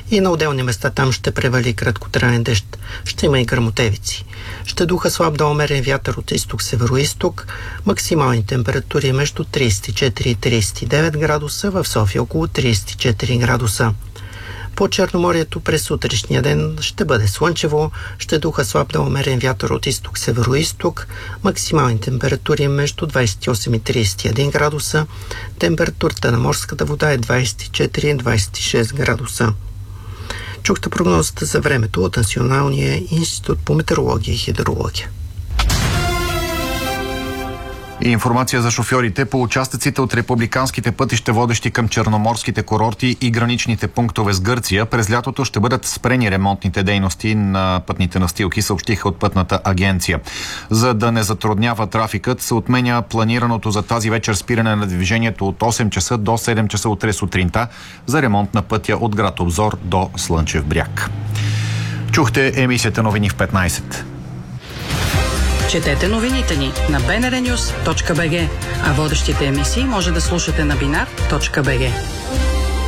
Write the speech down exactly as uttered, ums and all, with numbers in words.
и на отделни места там ще превали краткотраен дъжд. Ще има и гръмотевици. Ще духа слаб до умерен вятър от изток-североизток. Максимални температури между тридесет и четири и тридесет и девет градуса, в София около тридесет и четири градуса. По Черноморието през утрешния ден ще бъде слънчево, ще духа слаб до умерен вятър от изток-североизток, максимални температури между двадесет и осем и тридесет и един градуса, температурата на морската вода е двадесет и четири и двадесет и шест градуса. Чухте прогнозата за времето от Националния институт по метеорология и хидрология. И информация за шофьорите по участъците от републиканските пътища, водещи към черноморските курорти и граничните пунктове с Гърция. През лятото ще бъдат спрени ремонтните дейности на пътните настилки, съобщиха от Пътната агенция. За да не затруднява трафикът, се отменя планираното за тази вечер спиране на движението от осем часа до седем часа утре сутринта за ремонт на пътя от град Обзор до Слънчев бряг. Чухте емисията Новини в петнайсет. Четете новините ни на би ен ар нюс точка би джи, а водещите емисии може да слушате на бинар точка би джи.